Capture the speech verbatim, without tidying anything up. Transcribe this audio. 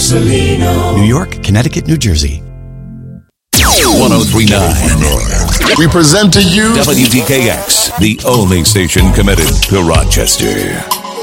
Cellino. New York, Connecticut, New Jersey. ten thirty-nine. We present to you W D K X, the only station committed to Rochester.